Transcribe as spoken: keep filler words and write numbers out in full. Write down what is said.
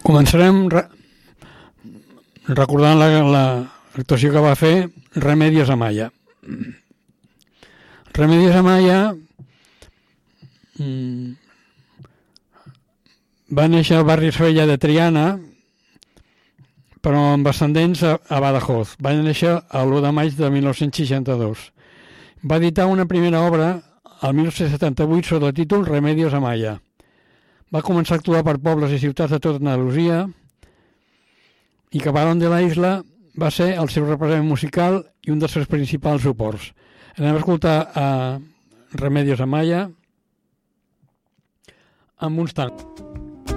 Començarem re... recordant l'actuació que va fer Remedios Amaya. Remedios Amaya mm, va néixer al barri Esfella de Triana, però amb ascendents a, a Badajoz. Va néixer l'u de maig de mil nou-cents seixanta-dos. Va editar una primera obra al mil nou-cents setanta-vuit sota el títol Remedios Amaya. Va començar a actuar per pobles i ciutats de tota Andalusia i Camarón de la Isla va ser el seu represent musical i un dels seus principals suports. Anem a escoltar a Remedios Amaya amb uns tangos.